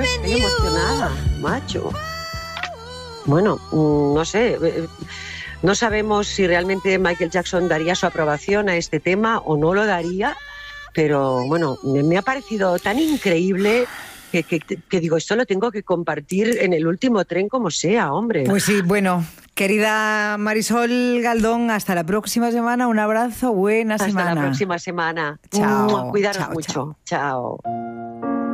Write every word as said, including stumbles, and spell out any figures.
estoy emocionada, macho. Bueno, no sé, no sabemos si realmente Michael Jackson daría su aprobación a este tema o no lo daría, pero bueno, me ha parecido tan increíble que, que, que digo, esto lo tengo que compartir en el último tren como sea, hombre. Pues sí, bueno, querida Marisol Galdón, hasta la próxima semana, un abrazo, buena hasta semana. Hasta la próxima semana. Chao. Cuidaros chao, mucho. chao. Chao.